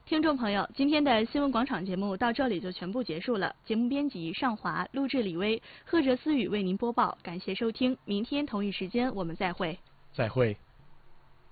听众朋友，今天的新闻广场节目到这里就全部结束了。节目编辑尚华，录制李薇，贺哲思雨为您播报。感谢收听，明天同一时间我们再会。 再会。